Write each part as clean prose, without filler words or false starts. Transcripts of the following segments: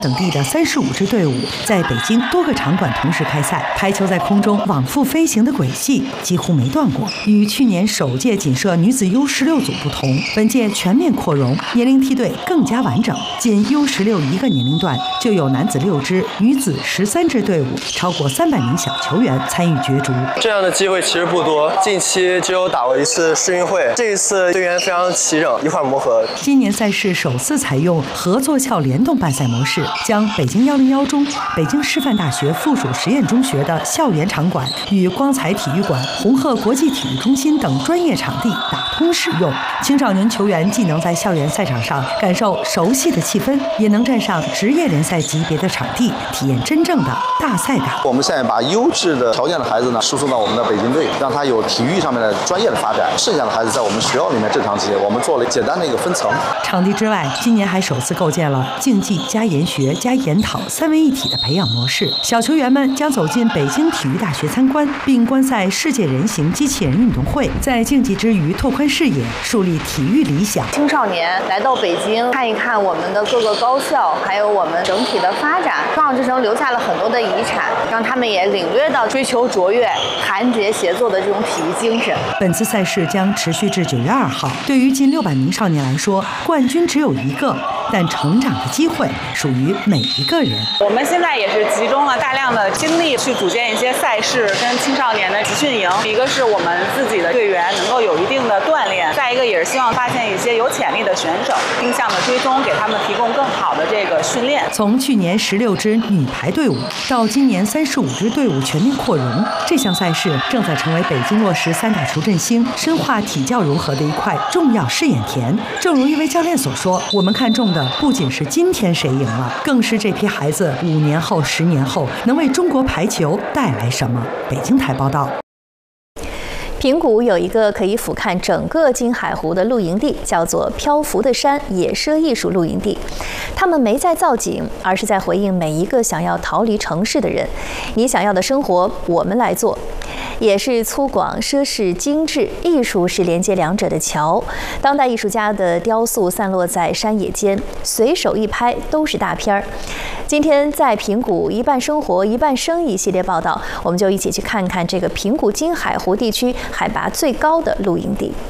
等地的35支队伍在北京多个场馆同时开赛，排球在空中往复飞行的轨迹几乎没断过。与去年首届仅设女子 U16组不同，本届全面扩容，年龄梯队更加完整。仅 U16一个年龄段就有男子6支、女子13支队伍，超过300名小球员参与角逐。 这样的机会其实不多，近期只有打过一次世运会，这一次队员非常齐整，一块磨合。 今年赛事首次采用合作校联动办赛模式，将北京101中、北京师范大学附属实验中学的校园场馆与光彩体育馆、红鹤国际体育中心等专业场地打通使用。青少年球员既能在校园赛场上感受熟悉的气氛，也能站上职业联赛级别的场地，体验真正的大赛感。 我们现在把优质的条件的孩子呢输送到我们的北京队，让他有体育上面的专业的发展。剩下的孩子在我们学校里面正常接，我们做了简单的一个分层。 场地之外，今年还首次构建了竞技加研学加研讨3位一体的培养模式。小球员们将走进北京体育大学参观，并观赛世界人形机器人运动会，在竞技之余拓宽视野，树立体育理想。 青少年来到北京看一看我们的各个高校，还有我们整体的发展，中小之城留下了很多的遗产，让他们也领略到追求卓越、团结协作的这种体育精神。 本次赛事将持续至9月2号。对于近600名少年来说，冠军只有一个，但成长的机会属于每一个人。 我们现在也是集中了大量的精力去组建一些赛事跟青少年的集训营，一个是我们自己的队员能够有一定的锻炼，再一个也是希望发现一些有潜力的选手，定向的追踪，给他们提供更好的这个训练。 从去年16支女排队伍到今年35支队伍全面扩容，这项赛事正在成为北京落实3大球振兴、深化体教融合的一块重要试验田。正如一位教练所说，我们看重的不仅是今天谁赢了，更是这批孩子5年后、10年后能为中国排球带来什么。北京台报道。 平谷有一个可以俯瞰整个金海湖的露营地，叫做漂浮的山野奢艺术露营地。他们没在造景，而是在回应每一个想要逃离城市的人。你想要的生活，我们来做。也是粗犷、奢侈、精致，艺术是连接两者的桥。当代艺术家的雕塑散落在山野间，随手一拍都是大片儿。今天在平谷一半生活一半生意系列报道，我们就一起去看看这个平谷金海湖地区海拔最高的露营地。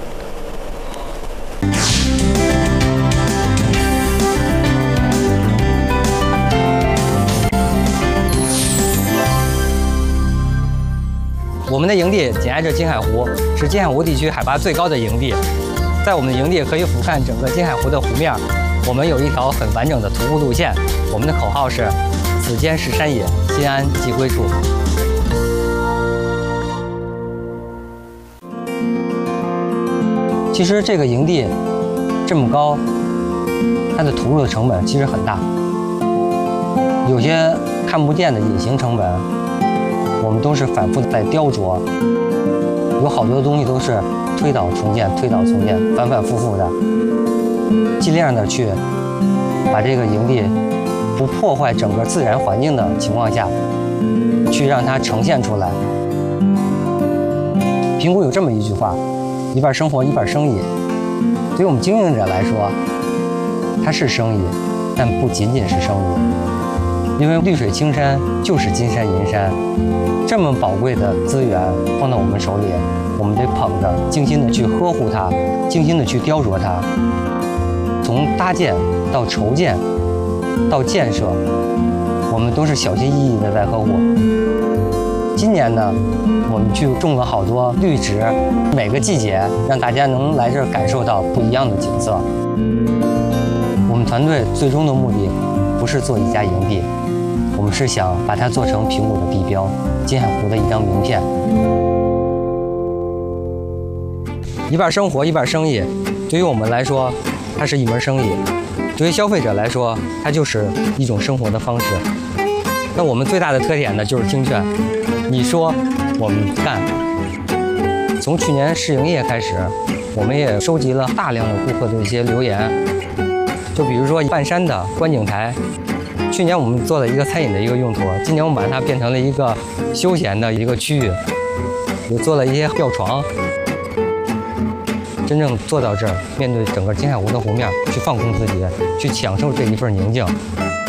我们的营地紧挨着金海湖，是金海湖地区海拔最高的营地。在我们的营地可以俯瞰整个金海湖的湖面。我们有一条很完整的徒步路线，我们的口号是“此间是山野，心安即归处”。其实这个营地这么高，它的投入的成本其实很大，有些看不见的隐形成本，我们都是反复的在雕琢，有好多东西都是推倒重建、推倒重建，反反复复的，尽量的去把这个营地不破坏整个自然环境的情况下，去让它呈现出来。平谷有这么一句话：一半生活，一半生意。对于我们经营者来说，它是生意，但不仅仅是生意。因为绿水青山就是金山银山，这么宝贵的资源放到我们手里，我们得捧着，精心的去呵护它，精心的去雕琢它。从搭建到筹建到建设，我们都是小心翼翼的在呵护。今年呢，我们去种了好多绿植，每个季节让大家能来这儿感受到不一样的景色。我们团队最终的目的不是做一家营地，我们是想把它做成平谷的地标，金海湖的一张名片。一半生活，一半生意。对于我们来说，它是一门生意；对于消费者来说，它就是一种生活的方式。那我们最大的特点呢，就是听劝，你说我们干。从去年试营业开始，我们也收集了大量的顾客的一些留言，就比如说半山的观景台，去年我们做了一个餐饮的一个用途，今年我们把它变成了一个休闲的一个区域，也做了一些吊床。真正做到这儿，面对整个金海湖的湖面，去放空自己，去享受这一份宁静。